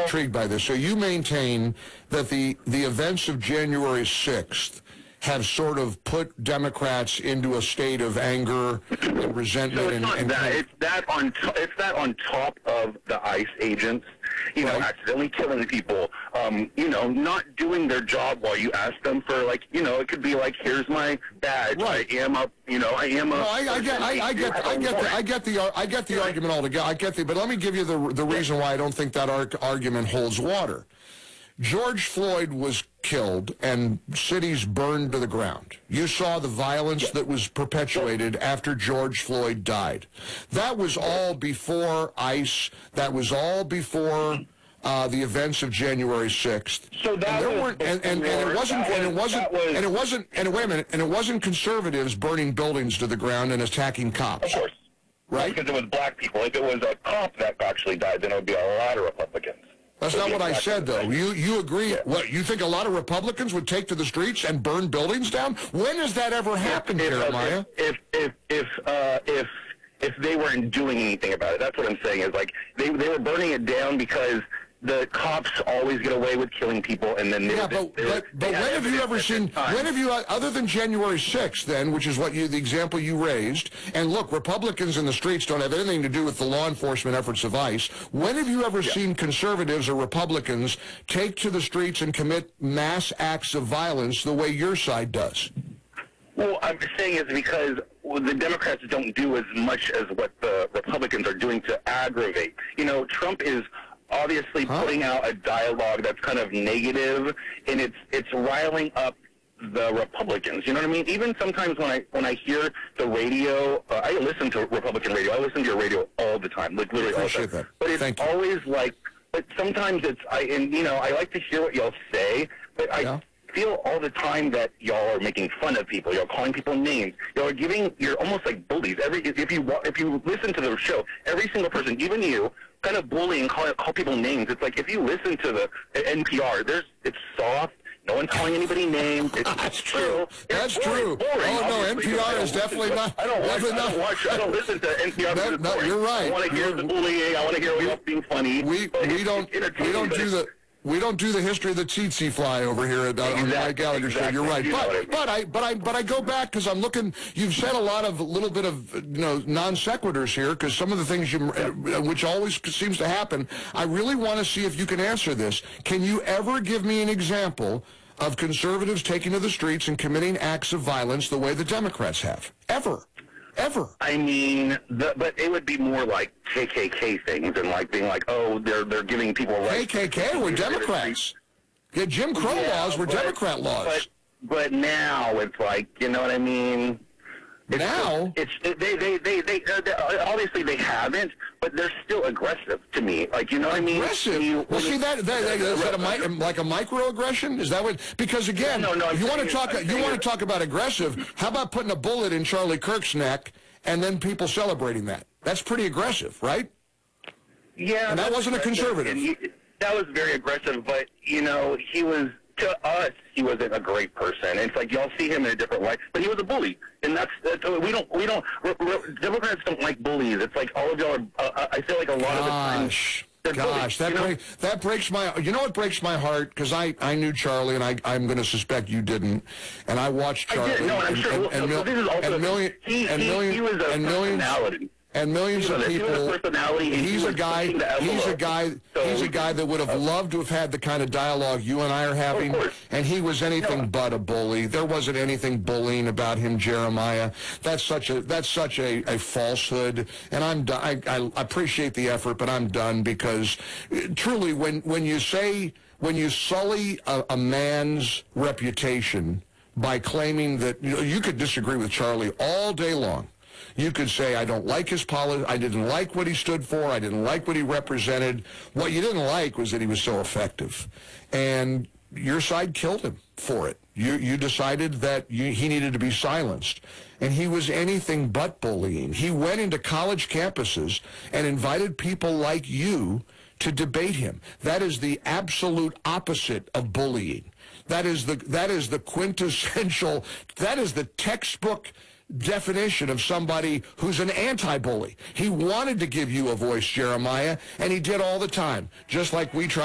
intrigued by this. So you maintain that the events of January 6th have sort of put Democrats into a state of anger and resentment. So it's not that. It's that on top of the ICE agents, accidentally killing people, not doing their job while you ask them for, it could be like, here's my badge. Right. I am a. No, I get the argument altogether. But let me give you the reason why I don't think that argument holds water. George Floyd was killed and cities burned to the ground. You saw the violence that was perpetuated after George Floyd died. That was all before ICE. That was all before the events of January 6th. So that it wasn't conservatives burning buildings to the ground and attacking cops. Of course. Right? Because it was black people. If it was a cop that actually died, then it would be a lot of Republicans. That's not what I said, though. You agree? Yeah. What, you think a lot of Republicans would take to the streets and burn buildings down? When has that ever happened, Jeremiah? If they weren't doing anything about it, that's what I'm saying. Is like they were burning it down because the cops always get away with killing people, and then but when have you ever seen? When have you, other than January 6th, then, which is the example you raised? And look, Republicans in the streets don't have anything to do with the law enforcement efforts of ICE. When have you ever seen conservatives or Republicans take to the streets and commit mass acts of violence the way your side does? Well, I'm saying is because the Democrats don't do as much as what the Republicans are doing to aggravate. Trump is obviously putting out a dialogue that's kind of negative, and it's riling up the Republicans. You know what I mean? Even sometimes when I hear the radio, I listen to Republican radio. I listen to your radio all the time, like literally all the time. But it's always like, but sometimes I like to hear what y'all say, but I feel all the time that y'all are making fun of people. Y'all calling people names. You're almost like bullies. If you listen to the show, every single person, even you, kind of bully and call people names. It's like if you listen to the NPR, it's soft. No one's calling anybody names. That's true. That's true. Boring. Oh no, NPR is definitely not. I don't listen to NPR. No, you're right. I want to hear the bullying. I want to hear y'all being funny. We don't do the history of the tsetse fly over here on the Mike Gallagher show. You're right. But I go back because I'm looking. You've said a little bit of non sequiturs here because some of the things which always seems to happen. I really want to see if you can answer this. Can you ever give me an example of conservatives taking to the streets and committing acts of violence the way the Democrats have? Ever? I mean, but it would be more like KKK things and like being like, oh, they're giving people rights. KKK were Democrats. Yeah, Jim Crow laws were Democrat laws. But now it's like, you know what I mean? They obviously they haven't, but they're still aggressive to me. Like, you know what I mean? Aggressive. Well, see is that like a microaggression? Is that what? Because again, no, you want to talk about aggressive. How about putting a bullet in Charlie Kirk's neck and then people celebrating that? That's pretty aggressive, right? Yeah. And that wasn't a conservative. That was very aggressive, but he was. To us, he wasn't a great person. It's like y'all see him in a different light, but he was a bully, and that's Democrats don't like bullies. It's like all of y'all are. I feel like a lot of the time. Gosh, that breaks my. You know what breaks my heart? Because I knew Charlie, and I'm going to suspect you didn't. And I watched Charlie. I did. No, I'm sure. He was a personality. And millions of people. He's a guy that would have loved to have had the kind of dialogue you and I are having. And he was anything but a bully. There wasn't anything bullying about him, Jeremiah. That's such a falsehood. And I'm done. I appreciate the effort, but I'm done because truly, when you sully a man's reputation by claiming that you could disagree with Charlie all day long. You could say, I don't like his policy, I didn't like what he stood for, I didn't like what he represented. What you didn't like was that he was so effective. And your side killed him for it. You decided that he needed to be silenced. And he was anything but bullying. He went into college campuses and invited people like you to debate him. That is the absolute opposite of bullying. That is the quintessential, that is the textbook definition of somebody who's an anti-bully. He wanted to give you a voice, Jeremiah, and he did all the time, just like we try.